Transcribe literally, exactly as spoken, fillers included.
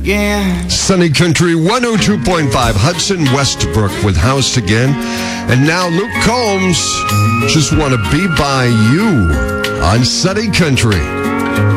again. Sunny Country one oh two point five. Hudson Westbrook with House Again. And now Luke Combs, Just Want to Be By You on Sunny Country.